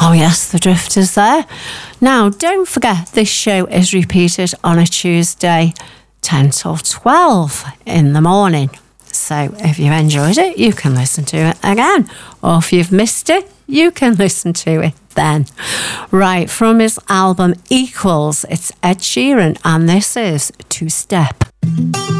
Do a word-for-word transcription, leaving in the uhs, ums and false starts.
Oh yes, the Drifters there. Now, don't forget this show is repeated on a Tuesday, ten till twelve in the morning. So if you've enjoyed it, you can listen to it again. Or if you've missed it, you can listen to it then. Right, from his album Equals, it's Ed Sheeran, and this is Two Step.